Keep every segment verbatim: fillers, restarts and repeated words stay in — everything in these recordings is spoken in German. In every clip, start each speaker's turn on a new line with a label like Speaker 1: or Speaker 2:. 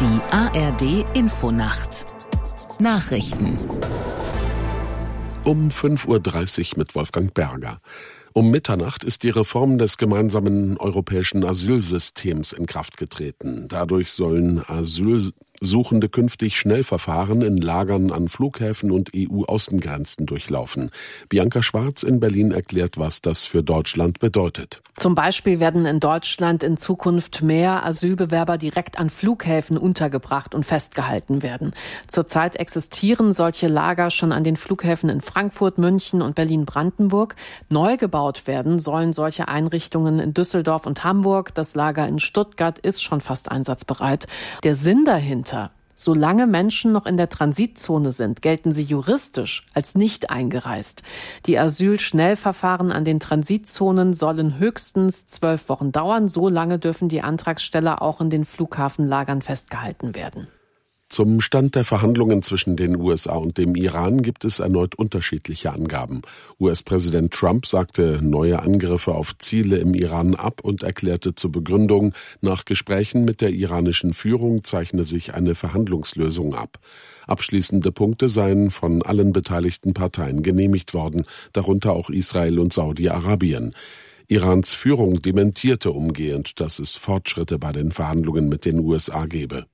Speaker 1: Die A R D-Infonacht. Nachrichten.
Speaker 2: Um fünf Uhr dreißig mit Wolfgang Berger. Um Mitternacht ist die Reform des gemeinsamen europäischen Asylsystems in Kraft getreten. Dadurch sollen Asylsuchende künftig Schnellverfahren in Lagern an Flughäfen und E U-Außengrenzen durchlaufen. Bianca Schwarz in Berlin erklärt, was das für Deutschland bedeutet.
Speaker 3: Zum Beispiel werden in Deutschland in Zukunft mehr Asylbewerber direkt an Flughäfen untergebracht und festgehalten werden. Zurzeit existieren solche Lager schon an den Flughäfen in Frankfurt, München und Berlin-Brandenburg. Neu gebaut werden sollen solche Einrichtungen in Düsseldorf und Hamburg. Das Lager in Stuttgart ist schon fast einsatzbereit. Der Sinn dahinter: Solange Menschen noch in der Transitzone sind, gelten sie juristisch als nicht eingereist. Die Asylschnellverfahren an den Transitzonen sollen höchstens zwölf Wochen dauern. So lange dürfen die Antragsteller auch in den Flughafenlagern festgehalten werden.
Speaker 2: Zum Stand der Verhandlungen zwischen den U S A und dem Iran gibt es erneut unterschiedliche Angaben. U S-Präsident Trump sagte neue Angriffe auf Ziele im Iran ab und erklärte zur Begründung, nach Gesprächen mit der iranischen Führung zeichne sich eine Verhandlungslösung ab. Abschließende Punkte seien von allen beteiligten Parteien genehmigt worden, darunter auch Israel und Saudi-Arabien. Irans Führung dementierte umgehend, dass es Fortschritte bei den Verhandlungen mit den U S A gebe.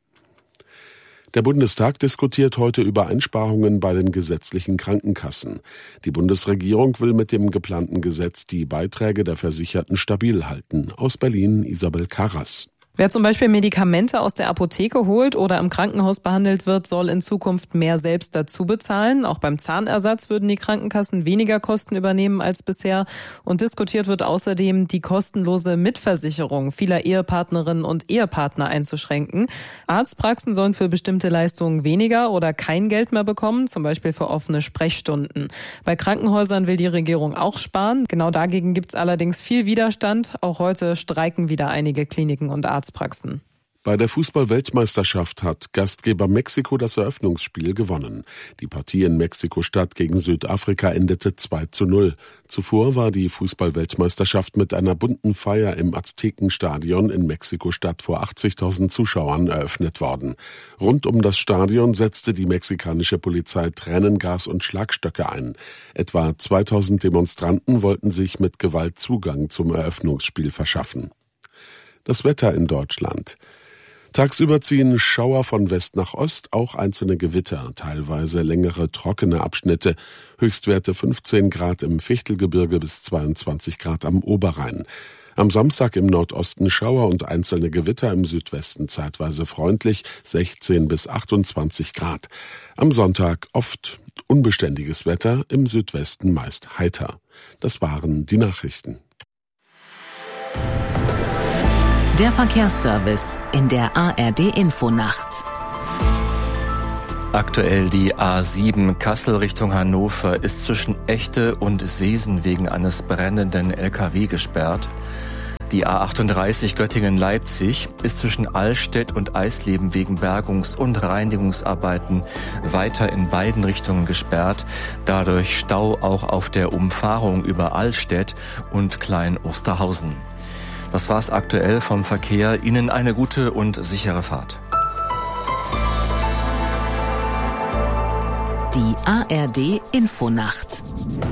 Speaker 2: Der Bundestag diskutiert heute über Einsparungen bei den gesetzlichen Krankenkassen. Die Bundesregierung will mit dem geplanten Gesetz die Beiträge der Versicherten stabil halten. Aus Berlin Isabel Karras.
Speaker 4: Wer zum Beispiel Medikamente aus der Apotheke holt oder im Krankenhaus behandelt wird, soll in Zukunft mehr selbst dazu bezahlen. Auch beim Zahnersatz würden die Krankenkassen weniger Kosten übernehmen als bisher. Und diskutiert wird außerdem, die kostenlose Mitversicherung vieler Ehepartnerinnen und Ehepartner einzuschränken. Arztpraxen sollen für bestimmte Leistungen weniger oder kein Geld mehr bekommen, zum Beispiel für offene Sprechstunden. Bei Krankenhäusern will die Regierung auch sparen. Genau dagegen gibt es allerdings viel Widerstand. Auch heute streiken wieder einige Kliniken und Arztpraxen. Praxen.
Speaker 2: Bei der Fußball-Weltmeisterschaft hat Gastgeber Mexiko das Eröffnungsspiel gewonnen. Die Partie in Mexiko-Stadt gegen Südafrika endete zwei zu null. Zuvor war die Fußball-Weltmeisterschaft mit einer bunten Feier im Aztekenstadion in Mexiko-Stadt vor achtzigtausend Zuschauern eröffnet worden. Rund um das Stadion setzte die mexikanische Polizei Tränengas und Schlagstöcke ein. Etwa zweitausend Demonstranten wollten sich mit Gewalt Zugang zum Eröffnungsspiel verschaffen. Das Wetter in Deutschland. Tagsüber ziehen Schauer von West nach Ost, auch einzelne Gewitter, teilweise längere trockene Abschnitte. Höchstwerte fünfzehn Grad im Fichtelgebirge bis zweiundzwanzig Grad am Oberrhein. Am Samstag im Nordosten Schauer und einzelne Gewitter, im Südwesten zeitweise freundlich, sechzehn bis achtundzwanzig Grad. Am Sonntag oft unbeständiges Wetter, im Südwesten meist heiter. Das waren die Nachrichten.
Speaker 1: Der Verkehrsservice in der A R D-Infonacht.
Speaker 5: Aktuell die A sieben Kassel Richtung Hannover ist zwischen Echte und Seesen wegen eines brennenden L K W gesperrt. Die A achtunddreißig Göttingen-Leipzig ist zwischen Allstedt und Eisleben wegen Bergungs- und Reinigungsarbeiten weiter in beiden Richtungen gesperrt. Dadurch Stau auch auf der Umfahrung über Allstedt und Klein-Osterhausen. Das war's aktuell vom Verkehr. Ihnen eine gute und sichere Fahrt.
Speaker 1: Die A R D-Infonacht.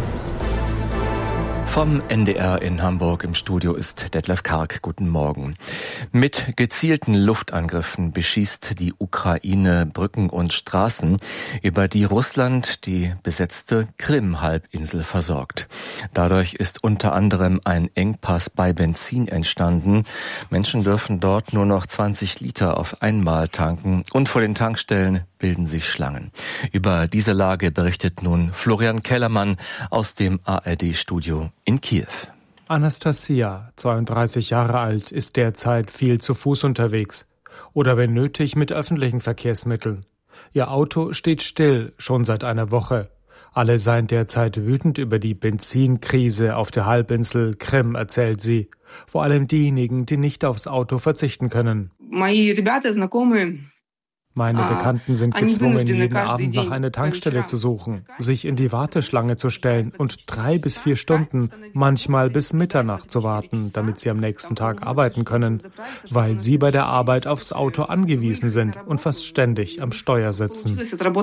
Speaker 5: Vom N D R in Hamburg im Studio ist Detlef Karg. Guten Morgen. Mit gezielten Luftangriffen beschießt die Ukraine Brücken und Straßen, über die Russland die besetzte Krim-Halbinsel versorgt. Dadurch ist unter anderem ein Engpass bei Benzin entstanden. Menschen dürfen dort nur noch zwanzig Liter auf einmal tanken und vor den Tankstellen bilden sich Schlangen. Über diese Lage berichtet nun Florian Kellermann aus dem A R D-Studio in Kiew.
Speaker 6: Anastasia, zweiunddreißig Jahre alt, ist derzeit viel zu Fuß unterwegs oder wenn nötig mit öffentlichen Verkehrsmitteln. Ihr Auto steht still, schon seit einer Woche. Alle seien derzeit wütend über die Benzinkrise auf der Halbinsel Krim, erzählt sie. Vor allem diejenigen, die nicht aufs Auto verzichten können. Meine Bekannten sind gezwungen, jeden Abend nach einer Tankstelle zu suchen, sich in die Warteschlange zu stellen und drei bis vier Stunden, manchmal bis Mitternacht zu warten, damit sie am nächsten Tag arbeiten können, weil sie bei der Arbeit aufs Auto angewiesen sind und fast ständig am Steuer sitzen.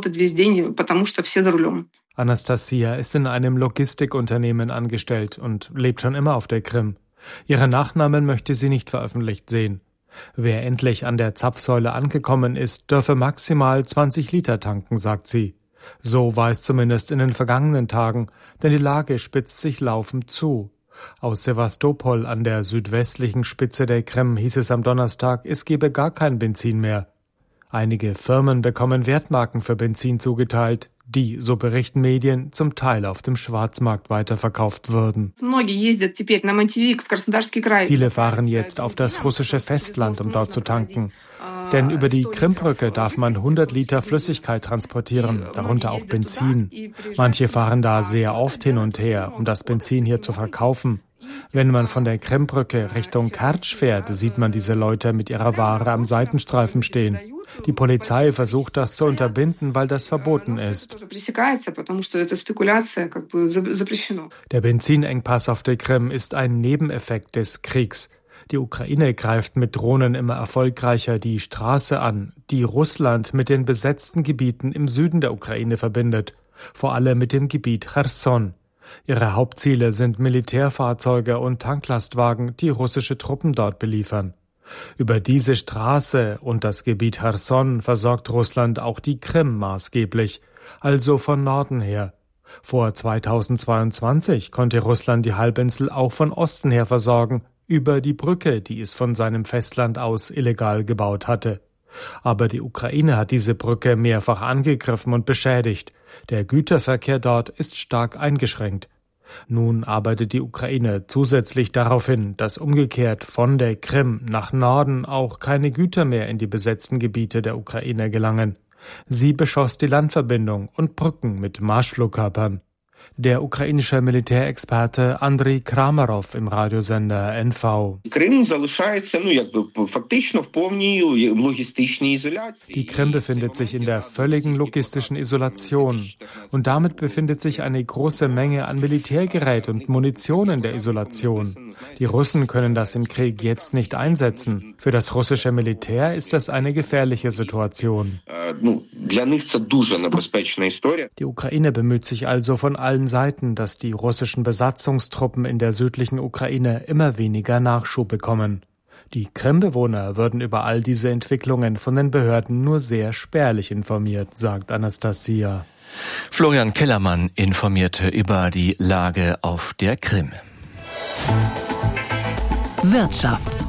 Speaker 6: Anastasia ist in einem Logistikunternehmen angestellt und lebt schon immer auf der Krim. Ihren Nachnamen möchte sie nicht veröffentlicht sehen. Wer endlich an der Zapfsäule angekommen ist, dürfe maximal zwanzig Liter tanken, sagt sie. So war es zumindest in den vergangenen Tagen, denn die Lage spitzt sich laufend zu. Aus Sewastopol an der südwestlichen Spitze der Krim hieß es am Donnerstag, es gebe gar kein Benzin mehr. Einige Firmen bekommen Wertmarken für Benzin zugeteilt, die, so berichten Medien, zum Teil auf dem Schwarzmarkt weiterverkauft würden. Viele fahren jetzt auf das russische Festland, um dort zu tanken. Denn über die Krimbrücke darf man hundert Liter Flüssigkeit transportieren, darunter auch Benzin. Manche fahren da sehr oft hin und her, um das Benzin hier zu verkaufen. Wenn man von der Krimbrücke Richtung Kertsch fährt, sieht man diese Leute mit ihrer Ware am Seitenstreifen stehen. Die Polizei versucht, das zu unterbinden, weil das verboten ist. Der Benzinengpass auf der Krim ist ein Nebeneffekt des Kriegs. Die Ukraine greift mit Drohnen immer erfolgreicher die Straße an, die Russland mit den besetzten Gebieten im Süden der Ukraine verbindet, vor allem mit dem Gebiet Cherson. Ihre Hauptziele sind Militärfahrzeuge und Tanklastwagen, die russische Truppen dort beliefern. Über diese Straße und das Gebiet Cherson versorgt Russland auch die Krim maßgeblich, also von Norden her. Vor zweitausendzweiundzwanzig konnte Russland die Halbinsel auch von Osten her versorgen, über die Brücke, die es von seinem Festland aus illegal gebaut hatte. Aber die Ukraine hat diese Brücke mehrfach angegriffen und beschädigt. Der Güterverkehr dort ist stark eingeschränkt. Nun arbeitet die Ukraine zusätzlich darauf hin, dass umgekehrt von der Krim nach Norden auch keine Güter mehr in die besetzten Gebiete der Ukraine gelangen. Sie beschoss die Landverbindung und Brücken mit Marschflugkörpern. Der ukrainische Militärexperte Andriy Kramarov im Radiosender N V. Die Krim befindet sich in der völligen logistischen Isolation. Und damit befindet sich eine große Menge an Militärgerät und Munition in der Isolation. Die Russen können das im Krieg jetzt nicht einsetzen. Für das russische Militär ist das eine gefährliche Situation. Die Ukraine bemüht sich also von allen Seiten, dass die russischen Besatzungstruppen in der südlichen Ukraine immer weniger Nachschub bekommen. Die Krimbewohner würden über all diese Entwicklungen von den Behörden nur sehr spärlich informiert, sagt Anastasia.
Speaker 5: Florian Kellermann informierte über die Lage auf der Krim.
Speaker 1: Wirtschaft.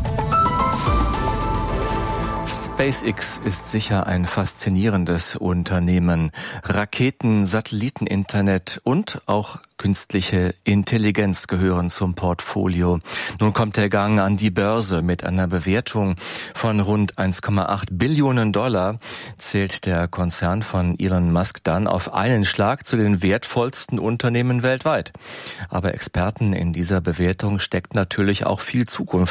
Speaker 5: SpaceX ist sicher ein faszinierendes Unternehmen. Raketen, Satelliteninternet und auch künstliche Intelligenz gehören zum Portfolio. Nun kommt der Gang an die Börse. Mit einer Bewertung von rund eins Komma acht Billionen Dollar zählt der Konzern von Elon Musk dann auf einen Schlag zu den wertvollsten Unternehmen weltweit. Aber Experten, in dieser Bewertung steckt natürlich auch viel Zukunft.